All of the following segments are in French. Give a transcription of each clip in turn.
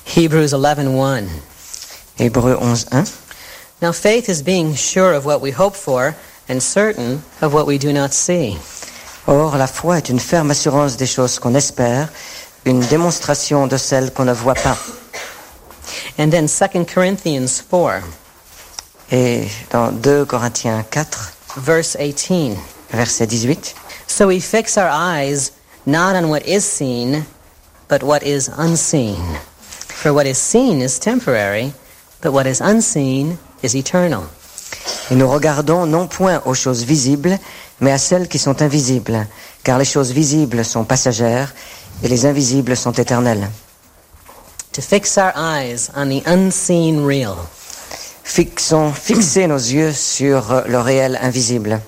Hebrews 11:1. Hébreux 11:1. Now faith is being sure of what we hope for and certain of what we do not see. Or, la foi est une ferme assurance des choses qu'on espère, une démonstration de celles qu'on ne voit pas. And then 2 Corinthians 4, Et dans 2 Corinthiens 4, verse 18. verset 18, So we fix our eyes not on what is seen, but what is unseen. For what is seen is temporary, but what is unseen is eternal. et nous regardons non point aux choses visibles, mais à celles qui sont invisibles, car les choses visibles sont passagères et les invisibles sont éternelles. To fix our eyes on the unseen real. Fixez nos yeux sur le réel invisible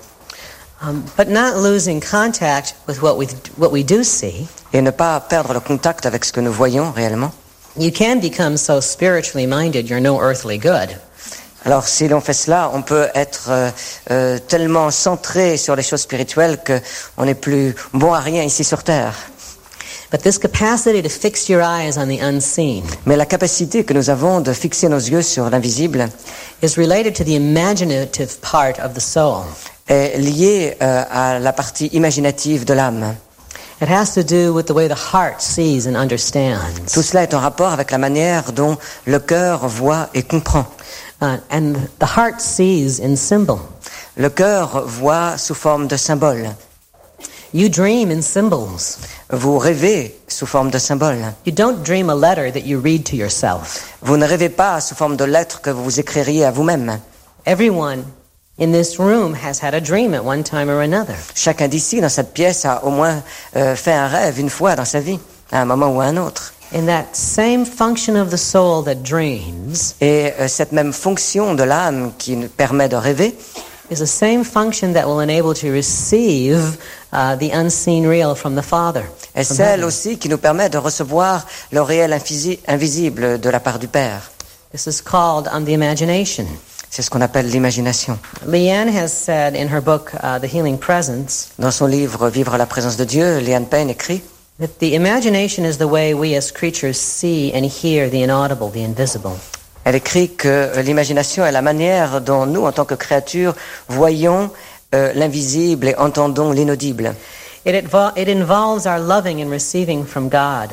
But not losing contact with what we do see. et ne pas perdre le contact avec ce que nous voyons réellement. You can become so spiritually minded you're no earthly good. Alors si l'on fait cela, on peut être tellement centré sur les choses spirituelles qu'on n'est plus bon à rien ici sur terre. But this capacity to fix your eyes on the unseen Mais la capacité que nous avons de fixer nos yeux sur l'invisible is related to the imaginative part of the soul. est liée à la partie imaginative de l'âme. It has to do with the way the heart sees and understands. Tout cela est en rapport avec la manière dont le cœur voit et comprend. And the heart sees in symbol. Le cœur voit sous forme de symbole. You dream in symbols. Vous rêvez sous forme de symbole. You don't dream a letter that you read to yourself. Vous ne rêvez pas sous forme de lettres que vous écririez à vous-même. Everyone in this room has had a dream at one time or another. Chacun d'ici, dans cette pièce, a au moins fait un rêve une fois dans sa vie, à un moment ou à un autre. In that same function of the soul that dreams Et cette même fonction de l'âme qui nous permet de rêver is the same function that will enable to receive the unseen real from the Father. est from celle heaven. aussi qui nous permet de recevoir le réel invisible de la part du Père. This is called the imagination. C'est ce qu'on appelle l'imagination. Leanne has said in her book, The Healing Presence, Dans son livre « Vivre la présence de Dieu », Leanne Payne écrit that the imagination is the way we as creatures see and hear the inaudible, the invisible. Elle écrit que l'imagination est la manière dont nous, en tant que créatures, voyons l'invisible et entendons l'inaudible. It involves our loving and receiving from God.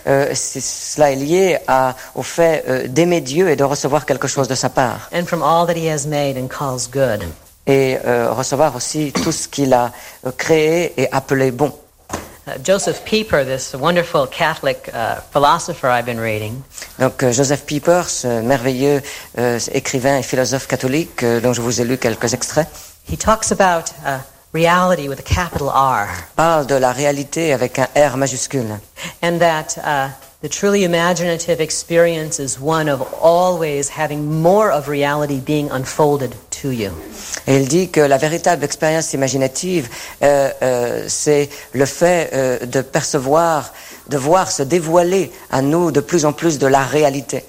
Cela est lié au fait d'aimer Dieu et de recevoir quelque chose de sa part. And from all that He has made and calls good. Et recevoir aussi tout ce qu'il a créé et appelé bon. Joseph Pieper, this wonderful Catholic philosopher I've been reading, Donc Joseph Pieper, ce merveilleux écrivain et philosophe catholique dont je vous ai lu quelques extraits, he talks about reality with a capital R. parle de la réalité avec un R majuscule. And that the truly imaginative experience is one of always having more of reality being unfolded to you. Et il dit que la véritable expérience imaginative, c'est le fait de percevoir, de voir se dévoiler à nous de plus en plus de la réalité.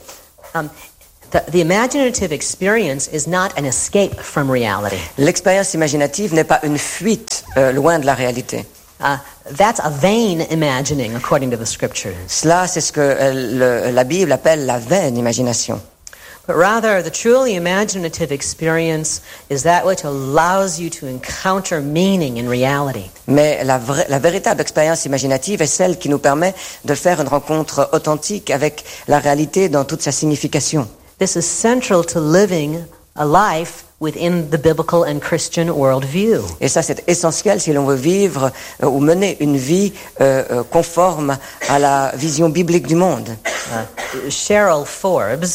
The imaginative experience is not an escape from reality. L'expérience imaginative n'est pas une fuite loin de la réalité. That's a vain imagining, according to the scriptures. Cela, c'est ce que la Bible appelle la vaine imagination. But rather, the truly imaginative experience is that which allows you to encounter meaning in reality. Mais la véritable expérience imaginative est celle qui nous permet de faire une rencontre authentique avec la réalité dans toute sa signification. This is central to living a life within the biblical and Christian worldview. Et ça, c'est essentiel si l'on veut vivre ou mener une vie conforme à la vision biblique du monde. Cheryl Forbes,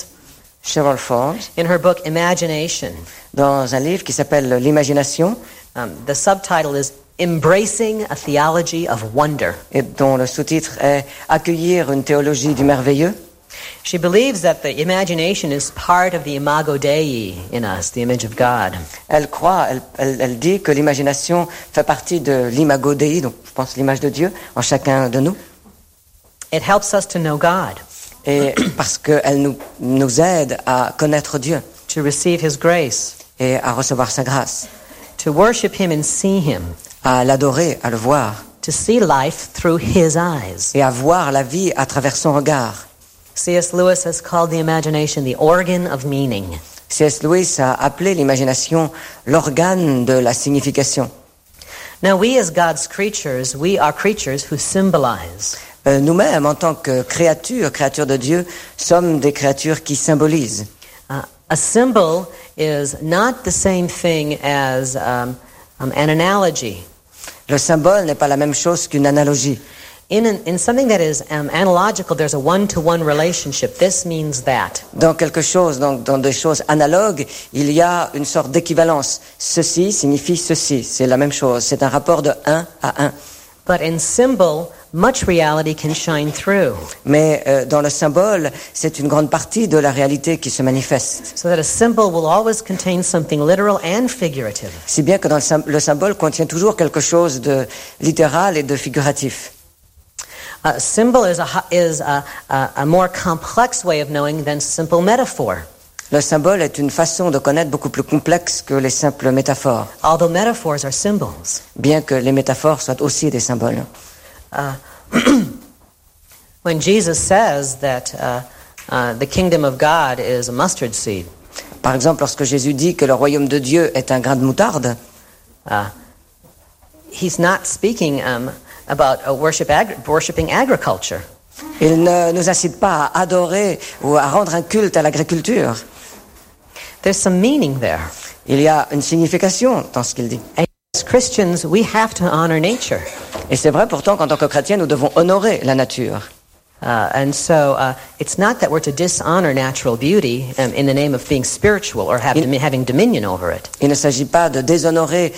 in her book Imagination, dans un livre qui s'appelle L'Imagination, the subtitle is Embracing a Theology of Wonder. Et dont le sous-titre est Accueillir une théologie du merveilleux. She believes that the imagination is part of the imago Dei in us, the image of God. Elle dit que l'imagination fait partie de l'imago Dei, donc je pense l'image de Dieu en chacun de nous. It helps us to know God. Et parce qu'elle nous aide à connaître Dieu. To receive His grace. Et à recevoir sa grâce. To worship Him and see Him. À l'adorer, à le voir. To see life through His eyes. Et à voir la vie à travers son regard. C.S. Lewis has called the imagination the organ of meaning. C.S. Lewis a appelé l'imagination l'organe de la signification. Now, we as God's creatures, we are creatures who symbolize. Nous-mêmes, en tant que créatures de Dieu, sommes des créatures qui symbolisent. A symbol is not the same thing as an analogy. Le symbole n'est pas la même chose qu'une analogie. In something that is analogical, there's a one-to-one relationship. This means that. Dans quelque chose, dans des choses analogues, il y a une sorte d'équivalence. Ceci signifie ceci. C'est la même chose. C'est un rapport de 1 à 1. But in symbol, much reality can shine through. Mais dans le symbole, c'est une grande partie de la réalité qui se manifeste. So that a symbol will always contain something literal and figurative. Si bien que le symbole contient toujours quelque chose de littéral et de figuratif. A symbol is a more complex way of knowing than simple metaphor. Le symbole est une façon de connaître beaucoup plus complexe que les simples métaphores, Although metaphors are symbols. bien que les métaphores soient aussi des symboles. When Jesus says that the kingdom of God is a mustard seed, Par exemple, lorsque Jésus dit que le royaume de Dieu est un grain de moutarde, he's not speaking about worshiping agriculture. il ne nous incite pas à adorer ou à rendre un culte à l'agriculture. There's some meaning there. Il y a une signification dans ce qu'il dit. And as Christians, we have to honor nature. Et c'est vrai pourtant qu'en tant que chrétiens, nous devons honorer la nature. And so it's not that we're to dishonor natural beauty in the name of being spiritual or having dominion over it. Il ne s'agit pas de déshonorer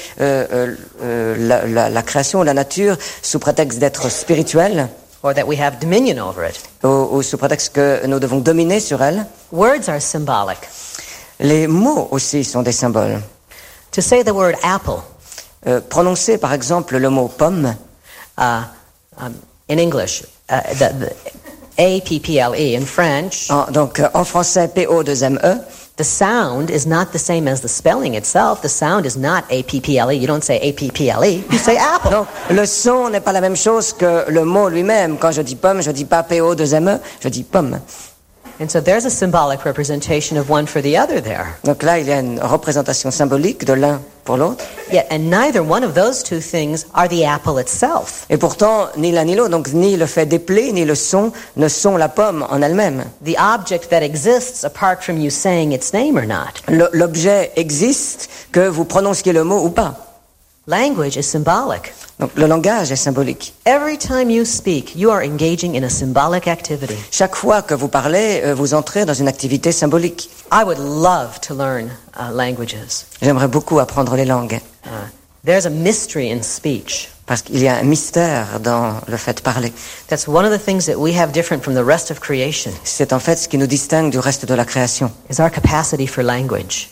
la création, la nature, sous prétexte d'être spirituel, Or that we have dominion over it. ou sous prétexte que nous devons dominer sur elle. Words are symbolic. Les mots aussi sont des symboles. To say the word apple Prononcer par exemple le mot pomme, in English, the A-P-P-L-E in French, donc en français P-O-2-M-E, the sound is not the same as the spelling itself. The sound is not A-P-P-L-E. You don't say A-P-P-L-E. You say apple. donc le son n'est pas la même chose que le mot lui-même. Quand je dis pomme, je dis pas P-O-2-M-E, je dis pomme. And so there's a symbolic representation of one for the other there. Donc là, il y a une représentation symbolique de l'un pour l'autre. Yet, and neither one of those two things are the apple itself. Et pourtant, ni l'un ni l'autre, donc ni le fait d'épeler, ni le son, ne sont la pomme en elle-même. The object that exists apart from you saying its name or not. L'objet existe, que vous prononciez le mot ou pas. Language is symbolic. Donc le langage est symbolique. Every time you speak, you are engaging in a symbolic activity. Chaque fois que vous parlez, vous entrez dans une activité symbolique. I would love to learn languages. J'aimerais beaucoup apprendre les langues, There's a mystery in speech. parce qu'il y a un mystère dans le fait de parler. That's one of the things that we have different from the rest of creation, C'est en fait ce qui nous distingue du reste de la création, is our capacity for language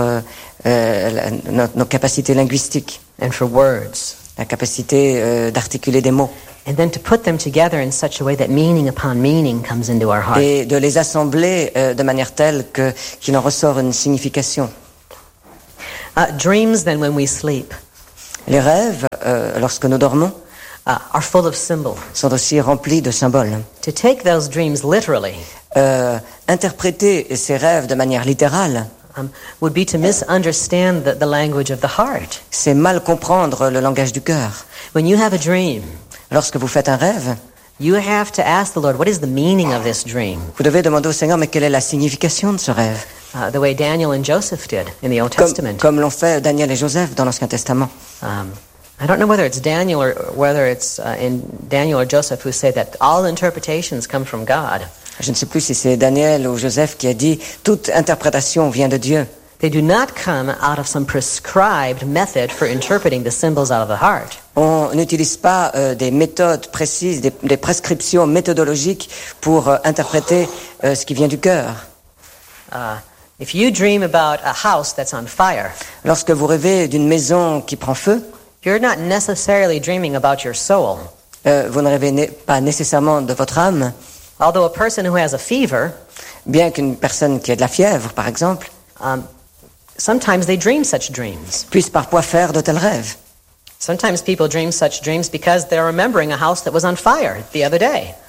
nos capacités linguistiques, and for words. la capacité d'articuler des mots And then to put them together in such a way that meaning upon meaning comes into our heart. et de les assembler de manière telle qu'il en ressort une signification. Dreams, then, when we sleep, Les rêves, lorsque nous dormons, are full of symbols. sont aussi remplis de symboles. To take those dreams literally Interpréter ces rêves de manière littérale, would be to misunderstand the language of the heart. c'est mal comprendre le langage du cœur. When you have a dream, Lorsque vous faites un rêve, you have to ask the Lord, what is the meaning of this dream? vous devez demander au Seigneur, mais quelle est la signification de ce rêve? The way Daniel and Joseph did in the Old Testament. Comme l'ont fait Daniel et Joseph dans l'Ancien Testament. I don't know whether it's Daniel or whether it's in Daniel or Joseph who say that all interpretations come from God. Je ne sais plus si c'est Daniel ou Joseph qui a dit « Toute interprétation vient de Dieu ». They do not come out of some prescribed method for interpreting the symbols out of the heart. On n'utilise pas des méthodes précises, des prescriptions méthodologiques pour interpréter ce qui vient du cœur. If you dream about a house that's on fire, Lorsque vous rêvez d'une maison qui prend feu, you're not necessarily dreaming about your soul. vous ne rêvez pas nécessairement de votre âme, Although a person who has a fever, bien qu'une personne qui a de la fièvre, par exemple, sometimes they dream such dreams. puisse parfois faire de tels rêves. Sometimes people dream such dreams because they're remembering a house that was on fire the other day.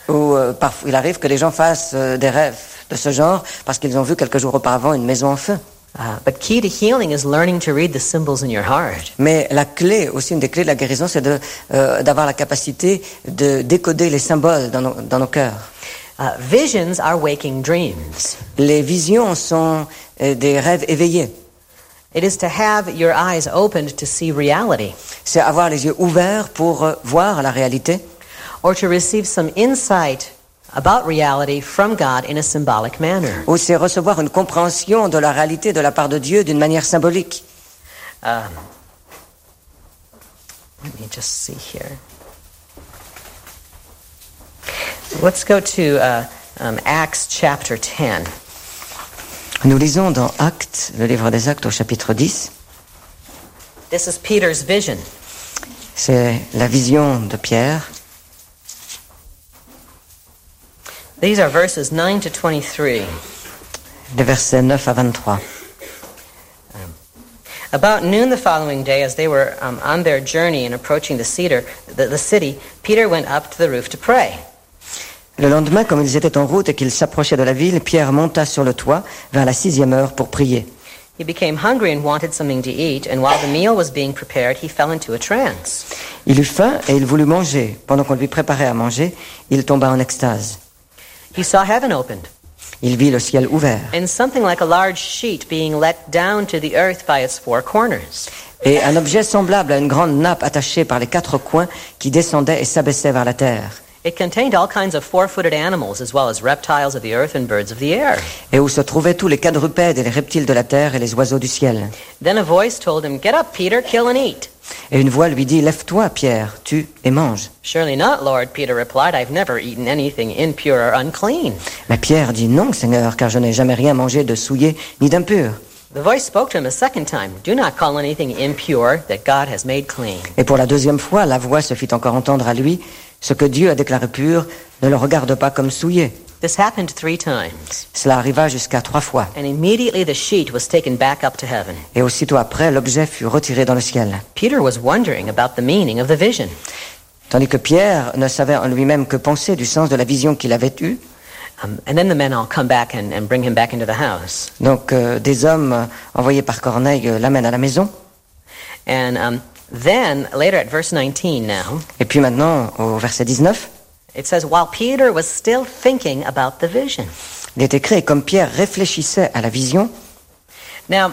Ou parfois, il arrive que les gens fassent des rêves de ce genre parce qu'ils ont vu quelques jours auparavant une maison en feu. But key to healing is learning to read the symbols in your heart. Mais la clé, aussi une des clés de la guérison, c'est d'avoir la capacité de décoder les symboles dans nos cœurs. Visions are waking dreams. Les visions sont des rêves éveillés. It is to have your eyes opened to see reality, C'est avoir les yeux ouverts pour voir la réalité or to receive some insight about reality from God in a symbolic manner. ou c'est recevoir une compréhension de la réalité de la part de Dieu d'une manière symbolique. Let me just see here. Let's go to Acts chapter 10. Nous lisons dans Actes, le livre des Actes au chapitre 10. This is Peter's vision. C'est la vision de Pierre. These are verses 9 to 23. Les versets 9 à 23. About noon the following day, as they were on their journey and approaching the city, Peter went up to the roof to pray. Le lendemain, comme ils étaient en route et qu'ils s'approchaient de la ville, Pierre monta sur le toit vers la 6e heure pour prier. He became hungry and wanted something to eat, and while the meal was being prepared, he fell into a trance. Il eut faim et il voulut manger. Pendant qu'on lui préparait à manger, il tomba en extase. He saw heaven opened, Il vit le ciel ouvert and something like a large sheet being let down to the earth by its four corners. et un objet semblable à une grande nappe attachée par les 4 coins qui descendait et s'abaissait vers la terre, It contained all kinds of four-footed animals, as well as reptiles of the earth and birds of the air. et où se trouvaient tous les quadrupèdes et les reptiles de la terre et les oiseaux du ciel. Then a voice told him, "Get up, Peter, kill and eat." Et une voix lui dit, « Lève-toi, Pierre, tue et mange. "Surely not, Lord," Peter replied. "I've never eaten anything impure or unclean." » Mais Pierre dit, « Non, Seigneur, car je n'ai jamais rien mangé de souillé ni d'impur. » The voice spoke to him a second time. "Do not call anything impure that God has made clean." Et pour la 2e fois, la voix se fit encore entendre à lui, « Ce que Dieu a déclaré pur, ne le regarde pas comme souillé. » This happened 3 times. Cela arriva jusqu'à 3 fois. And immediately the sheet was taken back up to heaven. Et aussitôt après, l'objet fut retiré dans le ciel. Peter was wondering about the meaning of the vision. Tandis que Pierre ne savait en lui-même que penser du sens de la vision qu'il avait eue. And then the men all come back and bring him back into the house. Donc des hommes envoyés par Corneille l'amènent à la maison. And then, later at verse 19 now, Et puis maintenant, au verset 19, it says, "While Peter was still thinking about the vision." il est écrit, comme Pierre réfléchissait à la vision, Now,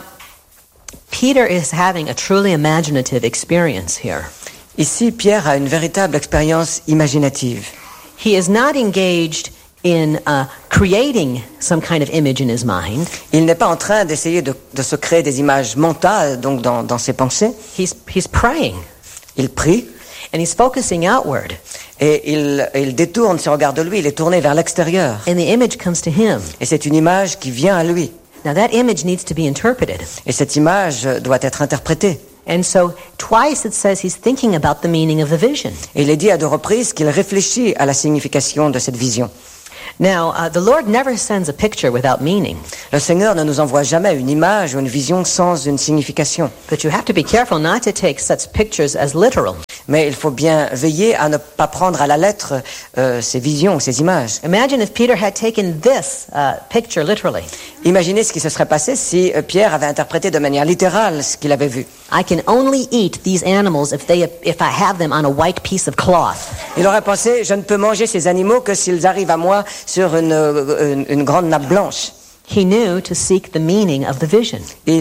Peter is having a truly imaginative experience here. ici Pierre a une véritable expérience imaginative. He is not engaged in creating some kind of image in his mind. Il n'est pas en train d'essayer de se créer des images mentales, donc dans ses pensées. He's praying, Il prie and he's focusing outward, et il détourne ses regards de lui, il est tourné vers l'extérieur. and the image comes to him. Et c'est une image qui vient à lui. Now that image needs to be interpreted. Et cette image doit être interprétée. And so twice it says he's thinking about the meaning of the vision. Et il est dit à 2 reprises qu'il réfléchit à la signification de cette vision. Now, the Lord never sends a picture without meaning. Le Seigneur ne nous envoie jamais une image ou une vision sans une signification. But you have to be careful not to take such pictures as literal. Mais il faut bien veiller à ne pas prendre à la lettre ces visions, ces images. Imagine if Peter had taken this picture literally. Imaginez ce qui se serait passé si Pierre avait interprété de manière littérale ce qu'il avait vu. I can only eat these animals if I have them on a white piece of cloth. Il aurait pensé, je ne peux manger ces animaux que s'ils arrivent à moi sur une grande nappe blanche. He knew to seek the meaning of the vision.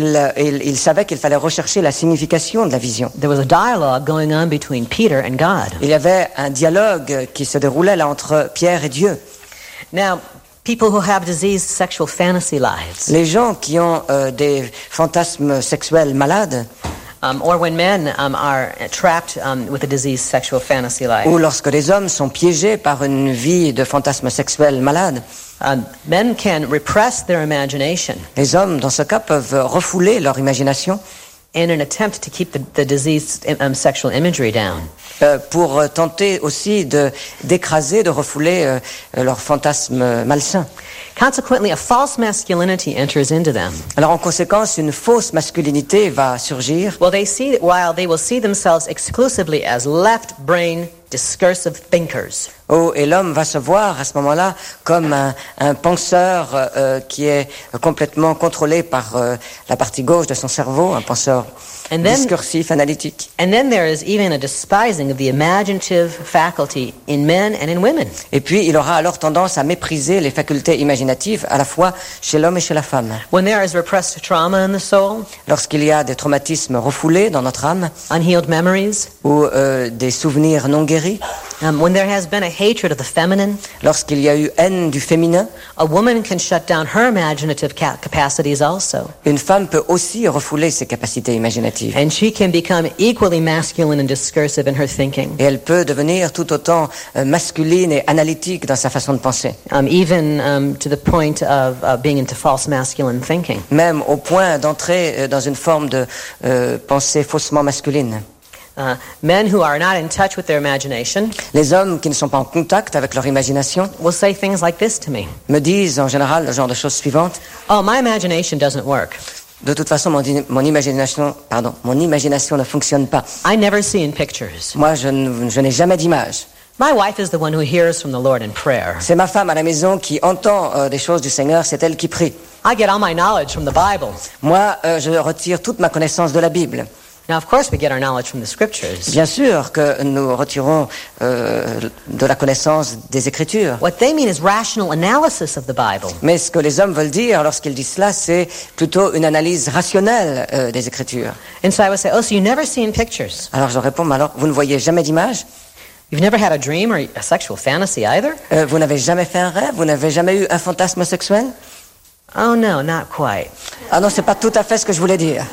Il savait qu'il fallait rechercher la signification de la vision. There was a dialogue going on between Peter and God. Il y avait un dialogue qui se déroulait là entre Pierre et Dieu. Now, people who have diseased sexual fantasy lives, Les gens qui ont des fantasmes sexuels malades, or when men are trapped with a diseased sexual fantasy life, ou lorsque les hommes sont piégés par une vie de fantasmes sexuels malades, men can repress their imagination les hommes, dans ce cas, peuvent refouler leur imagination in an attempt to keep the diseased sexual imagery down. Pour tenter aussi d'écraser, de refouler leurs fantasmes malsains. Consequently, a false masculinity enters into them. Alors en conséquence, une fausse masculinité va surgir. While they will see themselves exclusively as left-brain discursive thinkers. Oh, et l'homme va se voir à ce moment-là comme un penseur qui est complètement contrôlé par la partie gauche de son cerveau, un penseur discursif, analytique. And then there is even a despising of the imaginative faculty in men and in women. Et puis, il aura alors tendance à mépriser les facultés imaginatives à la fois chez l'homme et chez la femme. When there is repressed trauma in the soul, Lorsqu'il y a des traumatismes refoulés dans notre âme, unhealed memories, ou des souvenirs non guéris, when there has been a hatred of the feminine, lorsqu'il y a eu haine du féminin, a woman can shut down her imaginative capacities also. une femme peut aussi refouler ses capacités imaginatives. And she can become equally masculine and discursive in her thinking. Et elle peut devenir tout autant masculine et analytique dans sa façon de penser. Even to the point of being into false masculine thinking. Même au point d'entrer dans une forme de pensée faussement masculine. Men who are not in touch with their imagination Les hommes qui ne sont pas en contact avec leur imagination will say things like this to me. Me disent en général le genre de choses suivantes. Oh, my imagination doesn't work. De toute façon, mon imagination ne fonctionne pas. I never see in pictures. Moi, je n'ai jamais d'image. My wife is the one who hears from the Lord in prayer. C'est ma femme à la maison qui entend des choses du Seigneur, c'est elle qui prie. I get all my knowledge from the Bible. Moi, je retire toute ma connaissance de la Bible. Now, of course, we get our knowledge from the Scriptures. Bien sûr que nous retirons de la connaissance des Écritures. What they mean is rational analysis of the Bible. Mais ce que les hommes veulent dire lorsqu'ils disent cela, c'est plutôt une analyse rationnelle des Écritures. And so I would say, oh, so you never see in pictures. Alors je réponds, mais alors vous ne voyez jamais d'image? You've never had a dream or a sexual fantasy either? Vous n'avez jamais fait un rêve? Vous n'avez jamais eu un fantasme sexuel? Oh no, not quite. Ah non, c'est pas tout à fait ce que je voulais dire.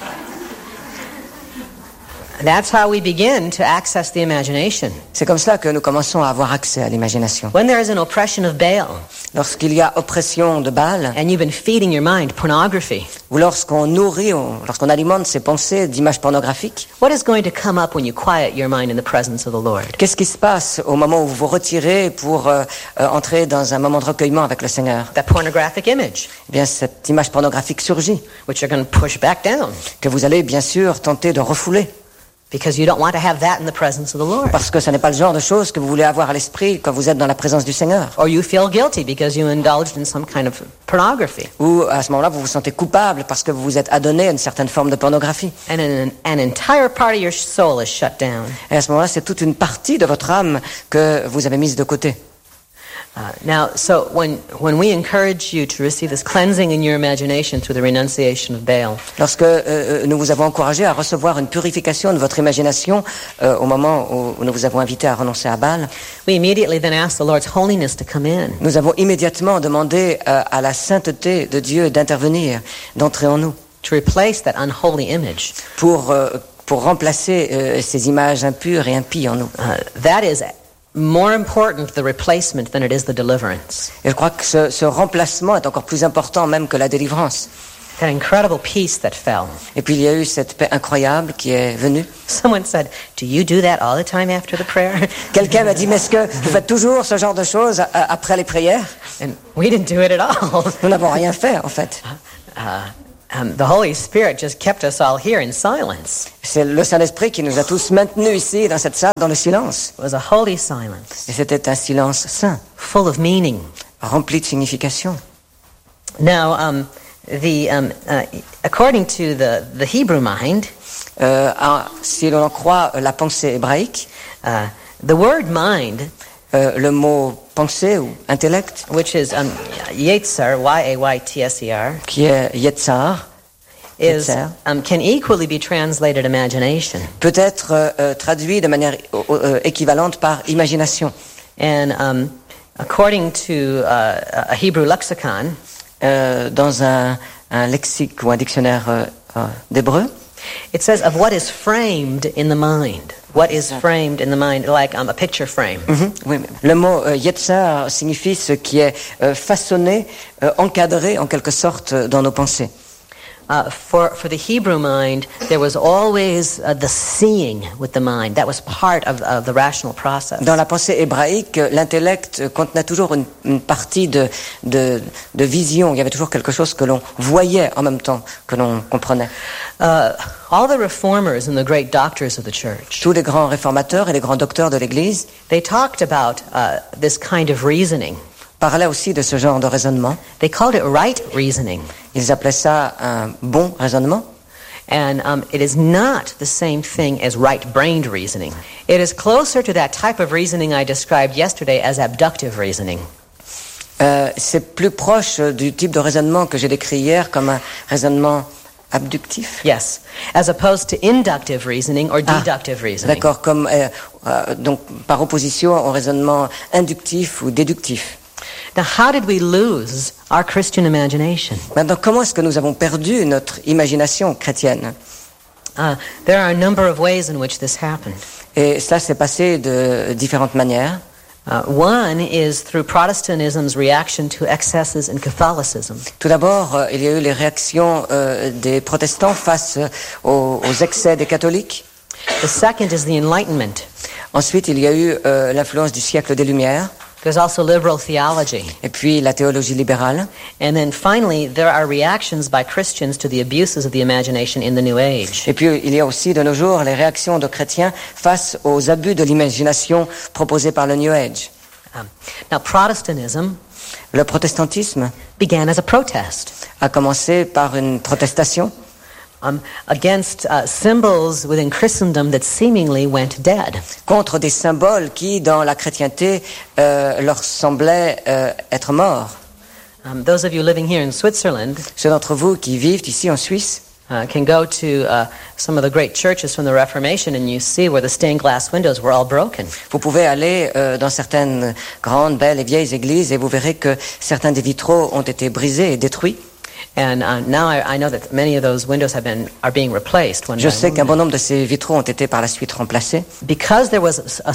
That's how we begin to access the imagination. C'est comme cela que nous commençons à avoir accès à l'imagination. When there is an oppression of Baal, lorsqu'il y a oppression de Baal, and you've been feeding your mind pornography, ou lorsqu'on nourrit, lorsqu'on alimente ses pensées d'images pornographiques, what is going to come up when you quiet your mind in the presence of the Lord? Qu'est-ce qui se passe au moment où vous vous retirez pour entrer dans un moment de recueillement avec le Seigneur? That pornographic image, Eh bien, cette image pornographique surgit, which you're going to push back down. Que vous allez bien sûr tenter de refouler. Because you don't want to have that in the presence of the Lord. Parce que ce n'est pas le genre de choses que vous voulez avoir à l'esprit quand vous êtes dans la présence du Seigneur. Or you feel guilty because you indulged in some kind of pornography. Ou à ce moment-là, vous vous sentez coupable parce que vous vous êtes adonné à une certaine forme de pornographie. And an entire part of your soul is shut down. Et à ce moment-là, c'est toute une partie de votre âme que vous avez mise de côté. Now, so when we encourage you to receive this cleansing in your imagination through the renunciation of Baal, lorsque nous vous avons encouragé à recevoir une purification de votre imagination au moment où nous vous avons invité à renoncer à Baal, we immediately then ask the Lord's holiness to come in. Nous avons immédiatement demandé à la sainteté de Dieu d'intervenir, d'entrer en nous, to replace that unholy image. Pour remplacer ces images impures et impies en nous. That is more important the replacement than it is the deliverance. Et je crois que ce remplacement est encore plus important même que la délivrance. That incredible peace that fell. Et puis il y a eu cette paix incroyable qui est venue. Someone said, "Do you do that all the time after the prayer?" Quelqu'un m'a dit, mais est-ce que vous faites toujours ce genre de choses après les prières? And we didn't do it at all. Nous n'avons rien fait en fait. The Holy Spirit just kept us all here in silence. C'est le Saint-Esprit qui nous a tous maintenus ici dans cette salle dans le silence. It was a holy silence. Et c'était un silence saint, full of meaning, rempli de signification. Now, according to the Hebrew mind, si l'on en croit la pensée hébraïque, the word mind, le mot pensée ou intellect, which is Yetzer, Y-A-Y-T-S-E-R, qui est Yetzar, can equally be translated imagination. Peut être traduit de manière équivalente par imagination. And according to a Hebrew lexicon, dans un lexique ou un dictionnaire d'hébreu, it says of what is framed in the mind. What is framed in the mind, like a picture frame. Oui, le mot Yetzar signifie ce qui est façonné, encadré en quelque sorte dans nos pensées. For the Hebrew mind, there was always the seeing with the mind. That was part of the rational process. Dans la pensée hébraïque, l'intellect contenait toujours une partie de vision. Il y avait toujours quelque chose que l'on voyait en même temps que l'on comprenait. All the reformers and the great doctors of the church, Tous les grands réformateurs et les grands docteurs de l'Église they talked about this kind of reasoning. parlaient aussi de ce genre de raisonnement. They called it right reasoning. Ils appelaient ça un bon raisonnement. And it is not the same thing as right-brained reasoning. It is closer to that type of reasoning I described yesterday as abductive reasoning. C'est plus proche du type de raisonnement que j'ai décrit hier comme un raisonnement abductif. Yes, as opposed to inductive reasoning or deductive reasoning. D'accord, comme donc par opposition au raisonnement inductif ou déductif. Now, how did we lose our Christian imagination? Maintenant, comment est-ce que nous avons perdu notre imagination chrétienne? There are a number of ways in which this happened. Et cela s'est passé de différentes manières. One is through Protestantism's reaction to excesses in Catholicism. Tout d'abord, il y a eu les réactions des protestants face aux excès des catholiques. The second is the Enlightenment. Ensuite, il y a eu l'influence du siècle des Lumières. There's also liberal theology. Et puis la théologie libérale. And then finally, there are reactions by Christians to the abuses of the imagination in the New Age. Et puis il y a aussi de nos jours les réactions de chrétiens face aux abus de l'imagination proposés par le New Age. Now, Protestantism Le protestantisme began as a protest a commencé par une protestation against symbols within Christendom that seemingly went dead. contre des symboles qui, dans la chrétienté, leur semblaient être morts. Those of you living here in Switzerland Ceux d'entre vous qui vivent ici en Suisse can go to some of the great churches from the Reformation and you see where the stained glass windows were all broken. Vous pouvez aller dans certaines grandes, belles et vieilles églises et vous verrez que certains des vitraux ont été brisés et détruits. And now I know that many of those windows are being replaced. Je sais qu'un bon nombre de ces vitraux ont été par la suite remplacés. Because there was a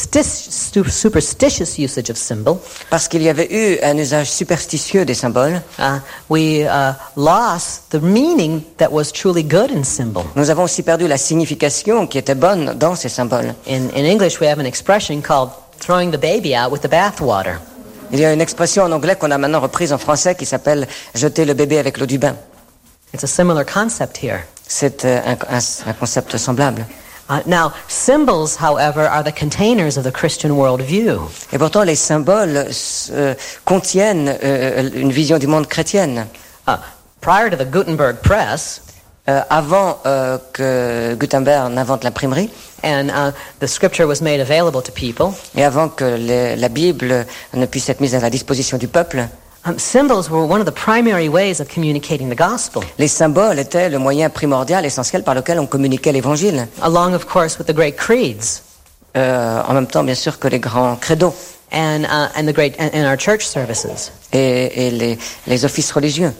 superstitious usage of symbol. Parce qu'il y avait eu un usage superstitieux des symboles. We lost the meaning that was truly good in symbol. Nous avons aussi perdu la signification qui était bonne dans ces symboles. In English, we have an expression called throwing the baby out with the bathwater. Il y a une expression en anglais qu'on a maintenant reprise en français qui s'appelle « jeter le bébé avec l'eau du bain ». It's a similar concept here. C'est un concept semblable. Now, symbols, however, are the containers of the Christian worldview. Et pourtant, les symboles contiennent une vision du monde chrétienne. Prior to the Gutenberg press, avant que Gutenberg n'invente l'imprimerie, and the scripture was made available to people, et avant que la Bible ne puisse être mise à la disposition du peuple, symbols were one of the primary ways of communicating the gospel. Les symboles étaient le moyen primordial, essentiel par lequel on communiquait l'évangile. Along, of course, with the great creeds. En même temps, bien sûr, que les grands credos. And our church services. Et les offices religieux.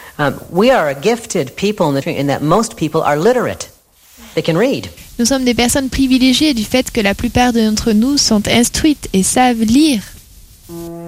We are a gifted people in that most people are literate. They can read. Nous sommes des personnes privilégiées du fait que la plupart d'entre nous sont instruites et savent lire.